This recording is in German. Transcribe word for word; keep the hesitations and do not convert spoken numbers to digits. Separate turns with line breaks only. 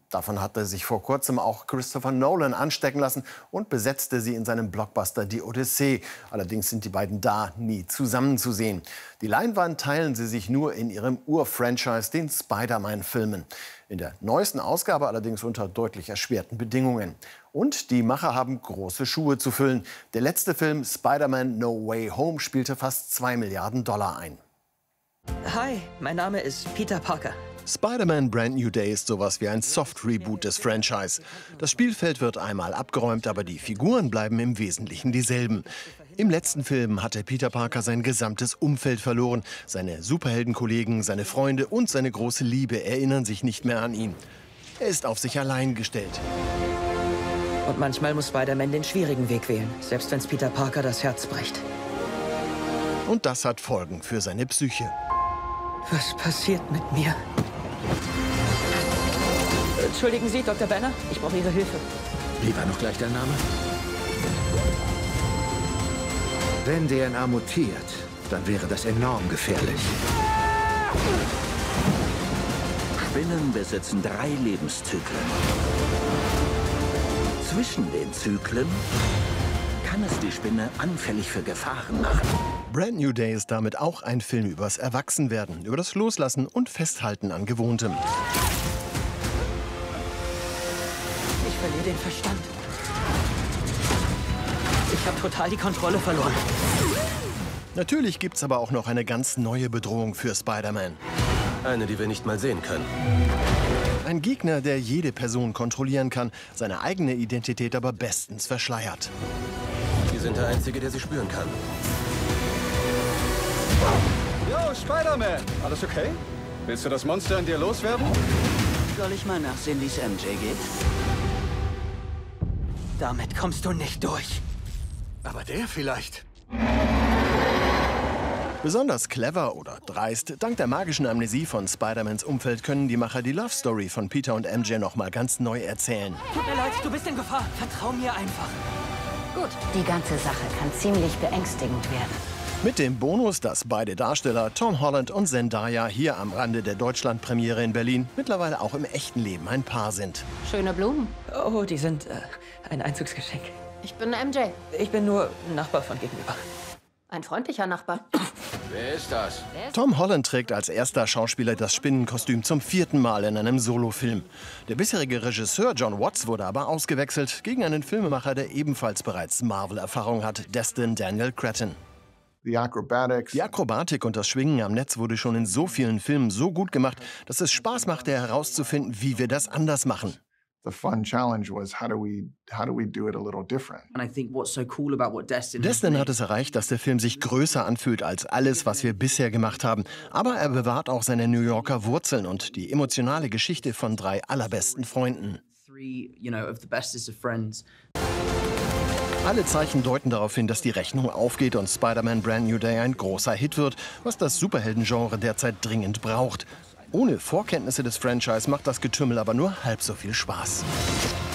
Davon hatte sich vor kurzem auch Christopher Nolan anstecken lassen und besetzte sie in seinem Blockbuster Die Odyssee. Allerdings sind die beiden da nie zusammenzusehen. Die Leinwand teilen sie sich nur in ihrem Ur-Franchise, den Spider-Man-Filmen. In der neuesten Ausgabe allerdings unter deutlich erschwerten Bedingungen. Und die Macher haben große Schuhe zu füllen. Der letzte Film Spider-Man No Way Home spielte fast zwei Milliarden Dollar ein.
Hi, mein Name ist Peter Parker.
Spider-Man Brand New Day ist sowas wie ein Soft-Reboot des Franchise. Das Spielfeld wird einmal abgeräumt, aber die Figuren bleiben im Wesentlichen dieselben. Im letzten Film hatte Peter Parker sein gesamtes Umfeld verloren. Seine Superheldenkollegen, seine Freunde und seine große Liebe erinnern sich nicht mehr an ihn. Er ist auf sich allein gestellt.
Und manchmal muss Spider-Man den schwierigen Weg wählen, selbst wenn es Peter Parker das Herz bricht.
Und das hat Folgen für seine Psyche.
Was passiert mit mir? Entschuldigen Sie, Doktor Banner, ich brauche Ihre Hilfe.
Wie war noch gleich dein Name? Wenn D N A mutiert, dann wäre das enorm gefährlich.
Spinnen besitzen drei Lebenszyklen. Zwischen den Zyklen kann es die Spinne anfällig für Gefahren machen.
Brand New Day ist damit auch ein Film übers Erwachsenwerden, über das Loslassen und Festhalten an Gewohntem.
Ich verliere den Verstand. Ich habe total die Kontrolle verloren.
Natürlich gibt's aber auch noch eine ganz neue Bedrohung für Spider-Man.
Eine, die wir nicht mal sehen können.
Ein Gegner, der jede Person kontrollieren kann, seine eigene Identität aber bestens verschleiert.
Sie sind der Einzige, der sie spüren kann.
Yo, Spider-Man! Alles okay? Willst du das Monster in dir loswerden?
Soll ich mal nachsehen, wie es M J geht?
Damit kommst du nicht durch.
Aber der vielleicht.
Besonders clever oder dreist, dank der magischen Amnesie von Spider-Mans Umfeld können die Macher die Love Story von Peter und M J noch mal ganz neu erzählen.
Tut mir leid, du bist in Gefahr. Vertrau mir einfach.
Gut, die ganze Sache kann ziemlich beängstigend werden.
Mit dem Bonus, dass beide Darsteller, Tom Holland und Zendaya, hier am Rande der Deutschlandpremiere in Berlin mittlerweile auch im echten Leben ein Paar sind.
Schöne Blumen.
Oh, die sind äh, ein Einzugsgeschenk.
Ich bin M J.
Ich bin nur Nachbar von gegenüber.
Ein freundlicher Nachbar.
Wer ist das?
Tom Holland trägt als erster Schauspieler das Spinnenkostüm zum vierten Mal in einem Solofilm. Der bisherige Regisseur John Watts wurde aber ausgewechselt gegen einen Filmemacher, der ebenfalls bereits Marvel-Erfahrung hat, Destin Daniel Cretton. Die Akrobatik und das Schwingen am Netz wurde schon in so vielen Filmen so gut gemacht, dass es Spaß machte, herauszufinden, wie wir das anders machen. Destin hat es erreicht, dass der Film sich größer anfühlt als alles, was wir bisher gemacht haben. Aber er bewahrt auch seine New Yorker Wurzeln und die emotionale Geschichte von drei allerbesten Freunden. Alle Zeichen deuten darauf hin, dass die Rechnung aufgeht und Spider-Man Brand New Day ein großer Hit wird, was das Superheldengenre derzeit dringend braucht. Ohne Vorkenntnisse des Franchise macht das Getümmel aber nur halb so viel Spaß.